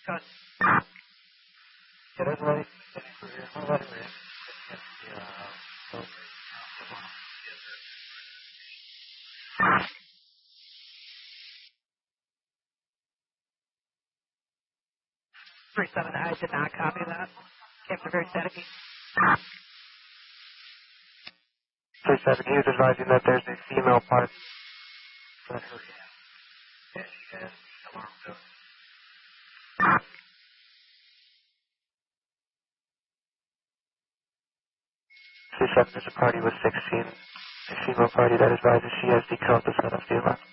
Cut. Get it right. Right. 37, I did not copy that. Captain very staticky. 37, he is advising that there's a female part. There's a party with 16. A female party that advises she has decalled the son of the